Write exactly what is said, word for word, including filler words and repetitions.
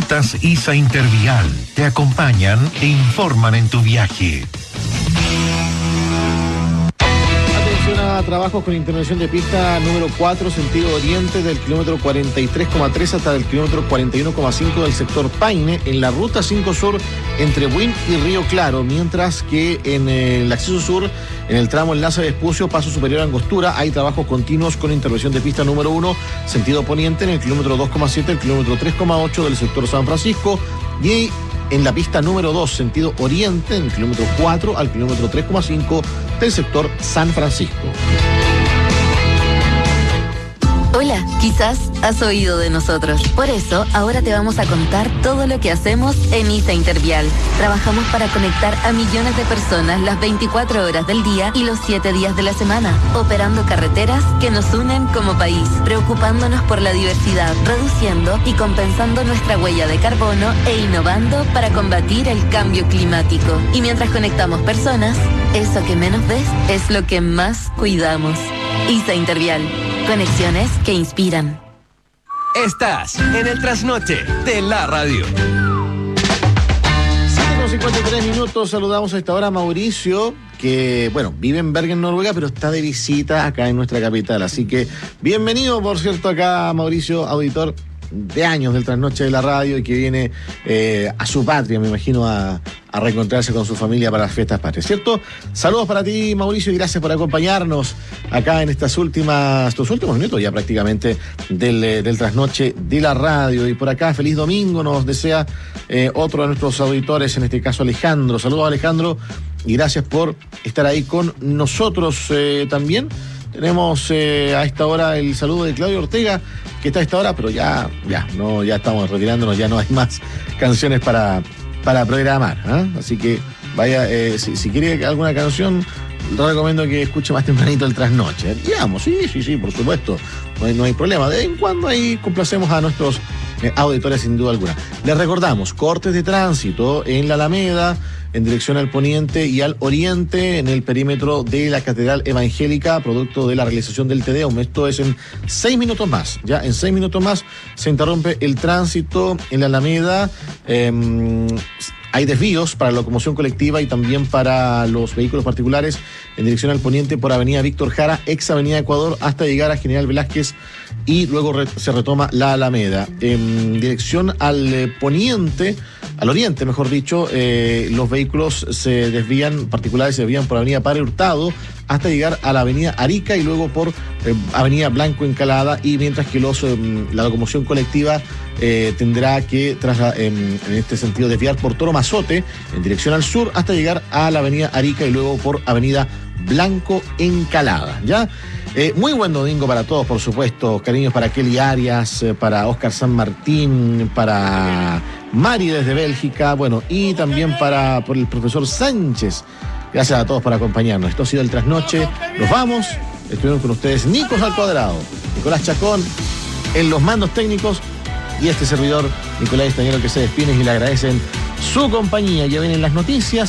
Rutas ISA Intervial te acompañan e informan en tu viaje. A trabajos con intervención de pista número cuatro, sentido oriente, del kilómetro cuarenta y tres coma tres hasta el kilómetro cuarenta y uno coma cinco del sector Paine, en la ruta cinco Sur entre Buin y Río Claro, mientras que en el acceso sur, en el tramo Enlace de Espucio, paso superior a Angostura, hay trabajos continuos con intervención de pista número uno, sentido poniente, en el kilómetro dos coma siete, el kilómetro tres coma ocho del sector San Francisco, y en la pista número dos, sentido oriente, en el kilómetro cuatro al kilómetro tres coma cinco del sector San Francisco. Hola, quizás has oído de nosotros. Por eso, ahora te vamos a contar todo lo que hacemos en ISA Intervial. Trabajamos para conectar a millones de personas las veinticuatro horas del día y los siete días de la semana, operando carreteras que nos unen como país, preocupándonos por la diversidad, reduciendo y compensando nuestra huella de carbono e innovando para combatir el cambio climático. Y mientras conectamos personas, eso que menos ves es lo que más cuidamos. ISA Intervial. Conexiones que inspiran. Estás en el trasnoche de la radio. siete con cincuenta y tres minutos, saludamos a esta hora a Mauricio, que, bueno, vive en Bergen, Noruega, pero está de visita acá en nuestra capital. Así que, bienvenido, por cierto, acá, Mauricio, auditor de años del trasnoche de la radio y que viene eh, a su patria, me imagino, a, a reencontrarse con su familia para las fiestas patrias, ¿cierto? Saludos para ti, Mauricio, y gracias por acompañarnos acá en estas últimas, estos últimos minutos ya prácticamente del, del trasnoche de la radio. Y por acá, feliz domingo, nos desea eh, otro de nuestros auditores, en este caso Alejandro. Saludos, Alejandro, y gracias por estar ahí con nosotros eh, también. Tenemos eh, a esta hora el saludo de Claudio Ortega, que está a esta hora, pero ya, ya, no, ya estamos retirándonos, ya no hay más canciones para, para programar, ¿eh? Así que vaya, eh, si, si quiere alguna canción, le recomiendo que escuche más tempranito el trasnoche. Digamos, sí, sí, sí, por supuesto, no hay, no hay problema. De vez en cuando ahí complacemos a nuestros eh, auditores sin duda alguna. Les recordamos, cortes de tránsito en la Alameda, en dirección al poniente y al oriente, en el perímetro de la Catedral Evangélica, producto de la realización del Te Deum. Esto es en seis minutos más, ya en seis minutos más se interrumpe el tránsito en la Alameda. Eh, Hay desvíos para la locomoción colectiva y también para los vehículos particulares en dirección al poniente por Avenida Víctor Jara, ex Avenida Ecuador, hasta llegar a General Velázquez, y luego re- se retoma la Alameda. En dirección al eh, poniente, al oriente, mejor dicho, eh, los vehículos se desvían, particulares se desvían por Avenida Padre Hurtado hasta llegar a la Avenida Arica y luego por eh, Avenida Blanco Encalada, y mientras que los, eh, la locomoción colectiva eh, tendrá que, tras, eh, en este sentido, desviar por Toro Mazote en dirección al sur hasta llegar a la Avenida Arica y luego por Avenida Blanco Encalada, ¿ya? Eh, muy buen domingo para todos, por supuesto. Cariños para Kelly Arias, eh, para Oscar San Martín, para Mari desde Bélgica, bueno, y también para por el profesor Sánchez. Gracias a todos por acompañarnos. Esto ha sido el Trasnoche. Nos vamos. Estuvieron con ustedes Nicos al cuadrado, Nicolás Chacón en los mandos técnicos y este servidor, Nicolás Estañero, que se despide y le agradecen su compañía. Ya vienen las noticias.